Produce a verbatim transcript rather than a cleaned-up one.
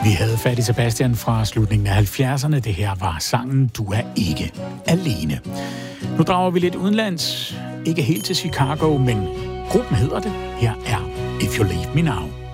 Vi havde fat i Sebastian fra slutningen af halvfjerdserne. Det her var sangen Du er ikke alene. Nu drager vi lidt udenlands. Ikke helt til Chicago, men gruppen hedder det. Her er If You Leave Me Now.